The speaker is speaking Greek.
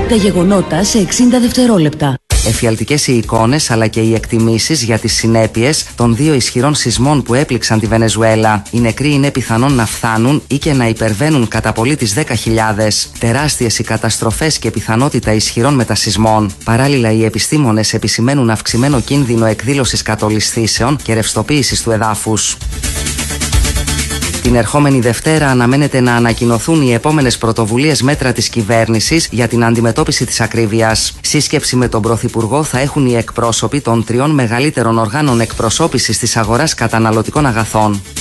Τα γεγονότα σε 60 δευτερόλεπτα. Εφιαλτικές οι εικόνες αλλά και οι εκτιμήσεις για τις συνέπειες των 2 ισχυρών σεισμών που έπληξαν τη Βενεζουέλα. Οι νεκροί είναι πιθανόν να φτάνουν ή και να υπερβαίνουν κατά πολύ τις 10.000. Τεράστιες οι καταστροφές και πιθανότητα ισχυρών μετασεισμών. Παράλληλα, οι επιστήμονες επισημαίνουν αυξημένο κίνδυνο εκδήλωσης κατολισθήσεων και ρευστοποίησης του εδάφους. Την ερχόμενη Δευτέρα αναμένεται να ανακοινωθούν οι επόμενες πρωτοβουλίες μέτρα της κυβέρνησης για την αντιμετώπιση της ακρίβειας. Σύσκεψη με τον Πρωθυπουργό θα έχουν οι εκπρόσωποι των 3 μεγαλύτερων οργάνων εκπροσώπησης της αγοράς καταναλωτικών αγαθών.